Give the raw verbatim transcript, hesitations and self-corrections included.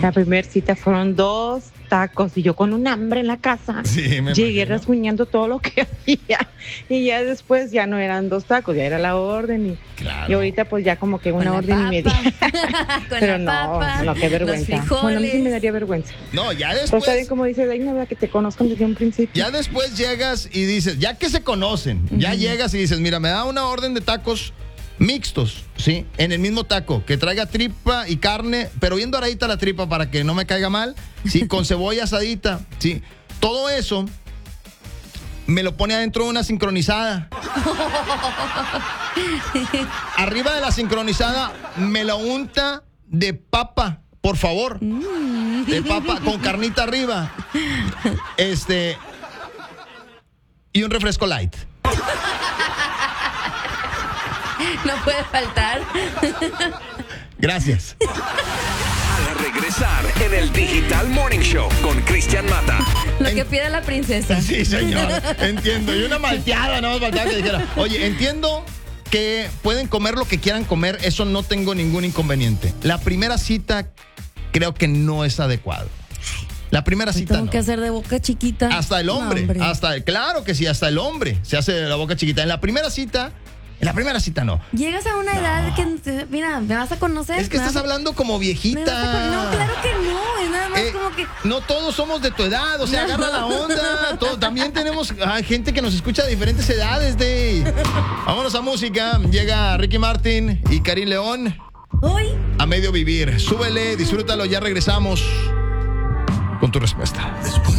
La primera cita fueron dos tacos y yo con un hambre en la casa. Sí, me llegué imagino. rasguñando todo lo que había y ya después ya no eran dos tacos, ya era la orden y, Claro. y ahorita pues ya como que Con una la orden papa. y media. Con Pero la no, papa, no, qué vergüenza. los Bueno, a mí sí me frijoles. daría vergüenza. No, ya Pues está bien después, como dice Daina, ¿verdad? Que te conozcan desde un principio. ya después llegas y dices, ya que se conocen, ya llegas y dices, mira, me da una orden de tacos mixtos, ¿sí? En el mismo taco, que traiga tripa y carne, pero bien doradita la tripa para que no me caiga mal, ¿sí? Con cebolla asadita, ¿sí? Todo eso me lo pone adentro de una sincronizada. Arriba de la sincronizada me lo unta de papa, por favor. De papa con carnita arriba. Este. Y un refresco light. No puede faltar. Gracias. Al regresar en el Digital Morning Show con Cristian Mata. Lo En- que pide la princesa. Sí, señor. Entiendo. Y una malteada, no más faltaba que dijera. Oye, entiendo que pueden comer lo que quieran comer. Eso no tengo ningún inconveniente. La primera cita creo que no es adecuado. La primera cita Tengo no. que hacer de boca chiquita. Hasta el hombre, No, hasta claro que sí, hasta el hombre se hace de la boca chiquita. En la primera cita, en la primera cita no. Llegas a una edad que, mira, me vas a conocer. Es que me estás vas a- hablando como me vas a con- viejita. No, claro que no. Es nada más Eh, como que. No todos somos de tu edad, o sea, No. agarra la onda. Todo- también tenemos ah, gente que nos escucha de diferentes edades. De vámonos a música. Llega Ricky Martin y Karim León Hoy. a medio vivir. Súbele, disfrútalo, ya regresamos con tu respuesta. Después